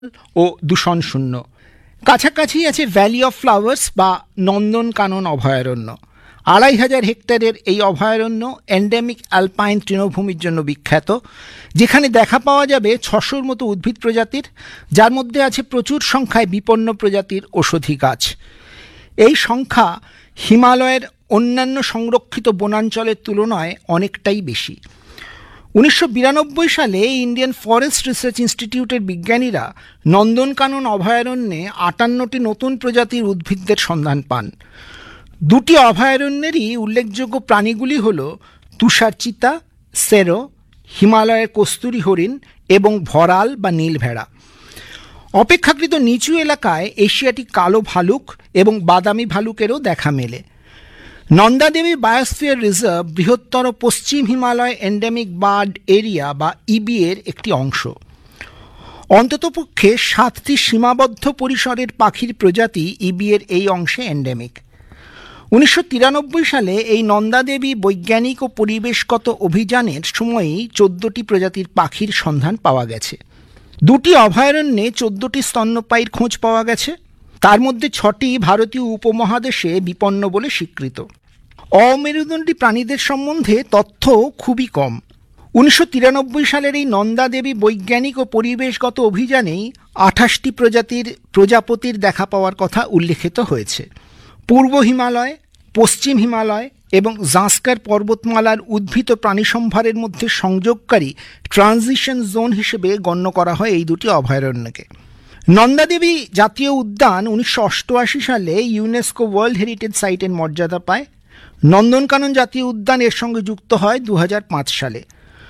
ও দূষণশূন্য। কাছাকাছি আছে valley of flowers বা নন্দনকানন অভয়ারণ্য। ২৫০০ হেক্টরের এই অভয়ারণ্য এন্ডেমিক অ্যালপাইন তৃণভূমির জন্য বিখ্যাত, যেখানে দেখা পাওয়া যাবে ৬০০র মতো উদ্ভিদ প্রজাতির, যার মধ্যে আছে প্রচুর সংখ্যায় বিপন্ন প্রজাতির ঔষধি গাছ। এই সংখ্যা হিমালয়ের অন্যান্য সংরক্ষিত বনাঞ্চলের তুলনায় অনেকটাই বেশি। ১৯৯২ সালে ইন্ডিয়ান ফরেস্ট রিসার্চ ইনস্টিটিউটের বিজ্ঞানীরা নন্দনকানন অভয়ারণ্যে ৫৮টি নতুন প্রজাতির উদ্ভিদদের সন্ধান পান। দুটি অভয়ারণ্যেরই উল্লেখযোগ্য প্রাণীগুলি হল তুষার চিতা, সেরো, হিমালয়ের কস্তুরী হরিণ এবং ভরাল বা নীল ভেড়া। অপেক্ষাকৃত নিচু এলাকায় এশিয়াটিক কালো ভালুক এবং বাদামি ভালুকেরও দেখা মেলে। নন্দাদেবী বায়োস্ফিয়ার রিজার্ভ বৃহত্তর পশ্চিম হিমালয় এন্ডেমিক বার্ড এরিয়া বা ইবিএর একটি অংশ। অন্ততপক্ষে ৭টি সীমাবদ্ধ পরিসরের পাখির প্রজাতি ইবিএর এই অংশে এন্ডেমিক। ১৯৯৩ সালে এই নন্দাদেবী বৈজ্ঞানিক ও পরিবেশগত অভিযানের সময়ই ১৪টি প্রজাতির পাখির সন্ধান পাওয়া গেছে। দুটি অভয়ারণ্যে ১৪টি স্তন্যপায়ীর খোঁজ পাওয়া গেছে, তার মধ্যে ৬টি ভারতীয় উপমহাদেশে বিপন্ন বলে স্বীকৃত। অমেরুদণ্ডী প্রাণীদের সম্বন্ধে তথ্য খুবই কম। ১৯৯৩ সালের এই নন্দাদেবী বৈজ্ঞানিক ও পরিবেশগত অভিযানেই ২৮টি প্রজাপতির দেখা পাওয়ার কথা উল্লেখিত হয়েছে। পূর্ব হিমালয়, পশ্চিম হিমালয় এবং জাঁস্কার পর্বতমালার উদ্ভিদ প্রাণীসম্ভারের মধ্যে সংযোগকারী ট্রানজিশন জোন হিসেবে গণ্য করা হয় এই দুটি অভয়ারণ্যকে। নন্দাদেবী জাতীয় উদ্যান ১৯৮৮ সালে ইউনেস্কো ওয়ার্ল্ড হেরিটেজ সাইটের মর্যাদা পায়। নন্দনকানন জাতীয় উদ্যান এর সঙ্গে যুক্ত হয় ২০০৫ সালে।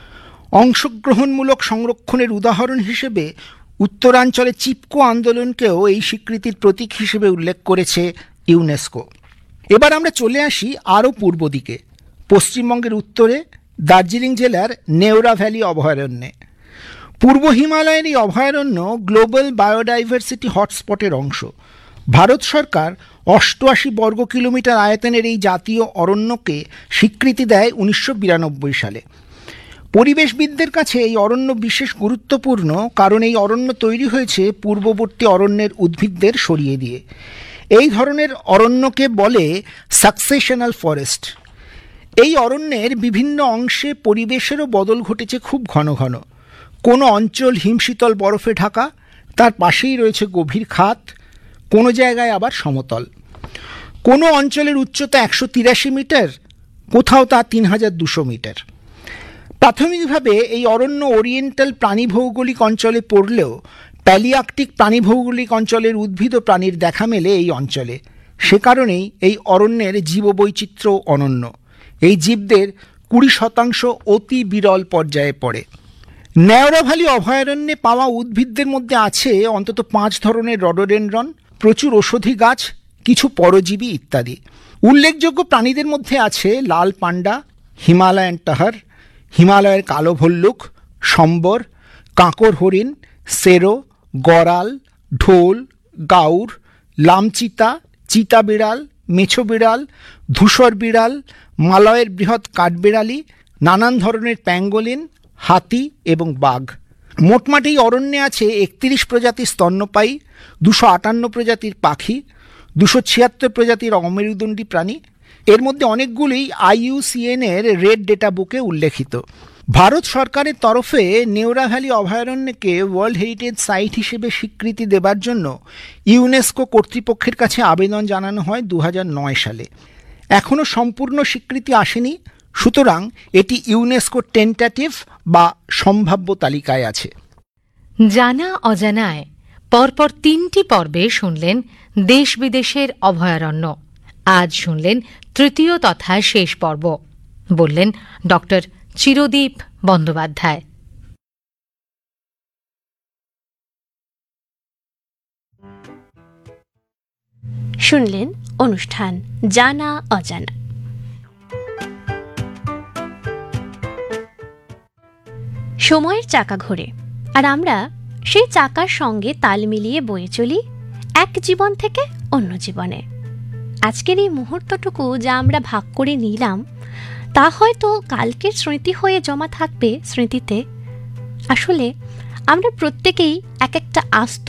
অংশগ্রহণমূলক সংরক্ষণের উদাহরণ হিসেবে উত্তরাঞ্চলে চিপকো আন্দোলনকেও এই স্বীকৃতির প্রতীক হিসেবে উল্লেখ করেছে ইউনেস্কো। এবার আমরা চলে আসি আরও পূর্ব দিকে, পশ্চিমবঙ্গের উত্তরে দার্জিলিং জেলার নেওরা ভ্যালি অভয়ারণ্যে। পূর্ব হিমালয়ের এই অভয়ারণ্য গ্লোবাল বায়োডাইভার্সিটি হটস্পটের অংশ। ভারত সরকার ৮৮ বর্গ কিলোমিটার আয়তনের এই জাতীয় অরণ্যকে স্বীকৃতি দেয় ১৯৯২ সালে। পরিবেশবিদদের কাছে এই অরণ্য বিশেষ গুরুত্বপূর্ণ, কারণ এই অরণ্য তৈরি হয়েছে পূর্ববর্তী অরণ্যের উদ্ভিদদের সরিয়ে দিয়ে। এই ধরনের অরণ্যকে বলে সাকসেশনাল ফরেস্ট। এই অরণ্যের বিভিন্ন অংশে পরিবেশেরও বদল ঘটেছে খুব ঘন ঘন। কোনো অঞ্চল হিমশীতল বরফে ঢাকা, তার পাশেই রয়েছে গভীর খাত, কোনো জায়গায় আবার সমতল। কোনো অঞ্চলের উচ্চতা ১৮৩ মিটার, কোথাও তা ৩২০০ মিটার। প্রাথমিকভাবে এই অরণ্য ওরিয়েন্টাল প্রাণীভৌগোলিক অঞ্চলে পড়লেও প্যালিয়ার্কটিক প্রাণীভৌগোলিক অঞ্চলের উদ্ভিদ ও প্রাণীর দেখা মেলে এই অঞ্চলে। সে কারণেই এই অরণ্যের জীববৈচিত্র্য অনন্য। এই জীবদের ২০% অতি বিরল পর্যায়ে পড়ে। নেওরা ভ্যালি অভয়ারণ্যে পাওয়া উদ্ভিদদের মধ্যে আছে অন্তত ৫ ধরনের রডোডেনড্রন, প্রচুর ঔষধি গাছ, কিছু পরজীবী ইত্যাদি। উল্লেখযোগ্য প্রাণীদের মধ্যে আছে লাল পান্ডা, হিমালয়ান টাহার, হিমালয়ের কালো ভল্লুক, সম্বর, কাঁকর হরিণ, সেরো, গরাল, ঢোল, গাউর, লামচিতা, চিতা বিড়াল, মেছো বিড়াল, ধূসর বিড়াল, মালয়ের বৃহৎ কাঠবিড়ালি, নানান ধরনের প্যাঙ্গোলিন, হাতি এবং বাঘ। মোটমাট এই অরণ্যে আছে ৩১ প্রজাতির স্তন্যপায়ী, ২৫৮ প্রজাতির পাখি, ২৭৬ প্রজাতির অমেরুদণ্ডী প্রাণী। এর মধ্যে অনেকগুলিই IUCN এর রেড ডেটা বুকে উল্লেখিত। ভারত সরকারের তরফে Neora valley অভয়ারণ্যকে world heritage site হিসেবে স্বীকৃতি দেবার জন্য ইউনেস্কো কর্তৃপক্ষের কাছে আবেদন জানানো হয় ২০০৯ সালে। এখনও সম্পূর্ণ স্বীকৃতি আসেনি, সুতরাং এটি ইউনেস্কো টেন্টাটিভ বা সম্ভাব্য তালিকায় আছে। জানা অজানায় পরপর ৩টি পর্বে শুনলেন দেশ বিদেশের অভয়ারণ্য। আজ শুনলেন তৃতীয় তথা শেষ পর্ব। বললেন ডক্টর চিরদীপ বন্দ্যোপাধ্যায়। শুনলেন অনুষ্ঠান জানা অজানা। সময়ের চাকা ঘোরে, আর আমরা সেই চাকার সঙ্গে তাল মিলিয়ে বয়ে চলি এক জীবন থেকে অন্য জীবনে। আজকের এই মুহূর্তটুকু যা আমরা ভাগ করে নিলাম, তা হয়তো কালকের স্মৃতি হয়ে জমা থাকবে স্মৃতিতে। আসলে আমরা প্রত্যেকেই এক একটা আস্ত